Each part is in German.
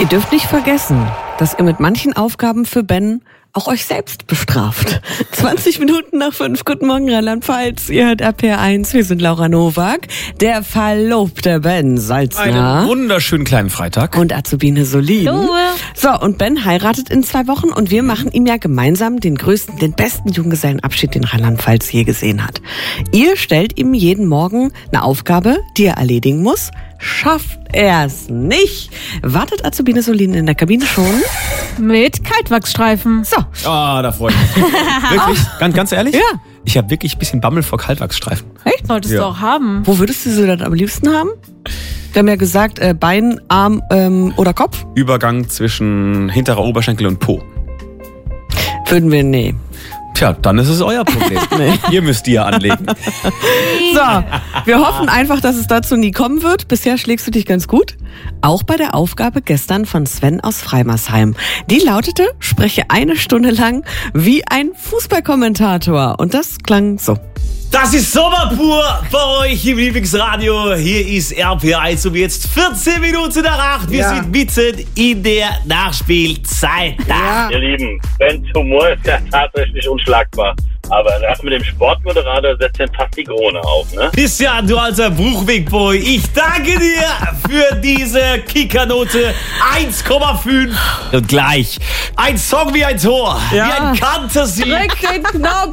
dürft nicht vergessen, dass ihr mit manchen Aufgaben für Ben auch euch selbst bestraft. 20 Minuten nach 5. Guten Morgen, Rheinland-Pfalz. Ihr hört RPR1. Wir sind Laura Nowak, der verlobte Ben Salzner. Einen wunderschönen kleinen Freitag. Und Azubine Solin. Hallo. So, und Ben heiratet in 2 Wochen und wir machen ihm ja gemeinsam den besten Junggesellenabschied, den Rheinland-Pfalz je gesehen hat. Ihr stellt ihm jeden Morgen eine Aufgabe, die er erledigen muss. Schafft er es nicht? Wartet Azubine Solin in der Kabine schon? Mit Kaltwachsstreifen. So. Ah, da freue ich mich. Wirklich? Ganz ehrlich? Ja. Ich habe wirklich ein bisschen Bammel vor Kaltwachsstreifen. Echt? Solltest du auch haben. Wo würdest du sie dann am liebsten haben? Wir haben ja gesagt, Bein, Arm oder Kopf. Übergang zwischen hinterer Oberschenkel und Po. Würden wir, nee. Tja, dann ist es euer Problem. Ihr müsst die ja anlegen. So, wir hoffen einfach, dass es dazu nie kommen wird. Bisher schlägst du dich ganz gut. Auch bei der Aufgabe gestern von Sven aus Freimersheim. Die lautete, spreche 1 Stunde lang wie ein Fußballkommentator. Und das klang so. Das ist Sommer pur bei euch im Lieblingsradio. Hier ist RPR1 um jetzt 14 Minuten nach 8. Wir sind mitten in der Nachspielzeit. Ja. Ihr Lieben, Bens Humor ist ja tatsächlich unschlagbar. Aber das mit dem Sportmoderator setzt den fast die Krone auf, ne? Christian, du alter Bruchwegboy, ich danke dir für diese Kickernote 1,5. Und gleich ein Song wie ein Tor, wie ein Kantersieg. Drück den Knopf.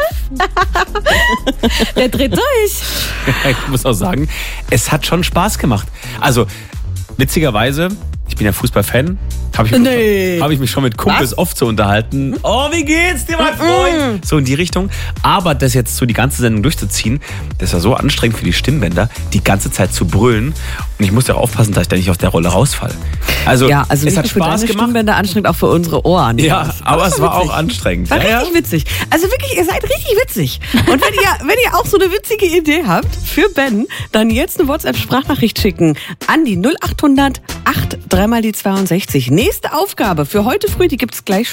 Der dreht durch. Ich muss auch sagen, es hat schon Spaß gemacht. Also, witzigerweise, ich bin ja Fußballfan, habe ich mich schon mit Kumpels oft so unterhalten. Oh, wie geht's dir, mein Freund? So in die Richtung. Aber das jetzt so die ganze Sendung durchzuziehen, das war so anstrengend für die Stimmbänder, die ganze Zeit zu brüllen. Und ich muss ja aufpassen, dass ich da nicht aus der Rolle rausfalle. Also, Ja, also es nicht hat nur für Spaß deine gemacht. Stimmbänder anstrengend, auch für unsere Ohren. Ja, aber es war auch witzig. anstrengend. War Ja, richtig witzig. Also wirklich, ihr seid richtig witzig. Und wenn ihr auch so eine witzige Idee habt für Ben, dann jetzt eine WhatsApp-Sprachnachricht schicken an die 0800 8 3 mal die 62. Nächste Aufgabe für heute früh, die gibt's gleich